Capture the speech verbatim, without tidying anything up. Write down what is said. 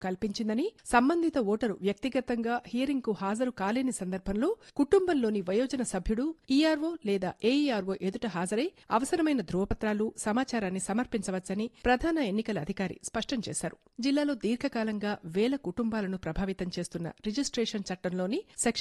కల్పించిందని, సంబంధిత ఓటరు వ్యక్తిగతంగా హియరింగ్కు హాజరు కాలేని సందర్భంలో కుటుంబంలోని వయోజన సభ్యుడు ఈఆర్ఓ లేదా ఏఈఆర్ఓ ఎదుట హాజరై అవసరమైన ధ్రువపత్రాలు, సమాచారాన్ని సమర్పించవచ్చని ప్రధాన ఎన్నికల అధికారి స్పష్టం చేశారు. జిల్లాలో దీర్ఘకాలంగా వేల కుటుంబాలను ప్రభావితం చేస్తున్న రిజిస్ట్రేషన్ చట్టంలోని సెక్షన్